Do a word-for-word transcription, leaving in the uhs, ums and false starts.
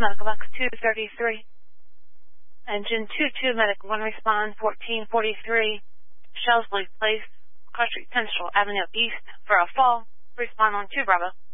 Medical Box two thirty-three. Engine two two, Medic one respond, fourteen forty-three, Shelsley Place, Cross Street Central Avenue East for a fall. Respond on two, Bravo.